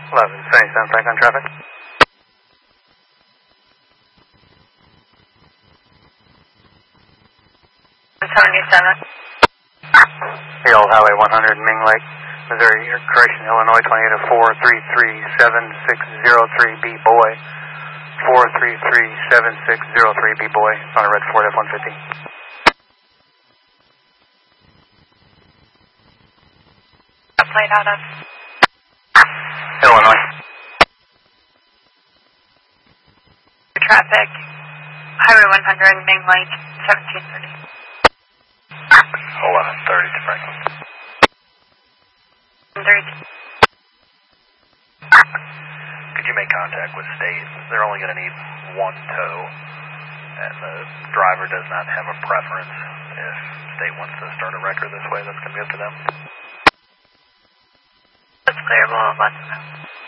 1177 Franklin traffic. The old Highway 100 Ming Lake, Missouri, your correction, Illinois 2804337603B boy. 4337603B boy on a red Ford F-150. Plate out of Illinois. traffic, Highway 100 Ming Lake, 1730. 1130 to Franklin. 30. Could you make contact with state? They're only going to need one tow, and the driver does not have a preference. If state wants to start a record this way, that's going to be up to them. That's clear, we'll let them know.